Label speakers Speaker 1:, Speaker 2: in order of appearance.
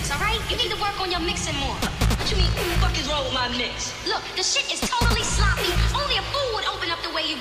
Speaker 1: mix, all right? You need to work on your mixing more.
Speaker 2: What you mean, what the fuck is wrong with my mix?
Speaker 1: Look, the shit is totally sloppy. Only a fool would open up the way you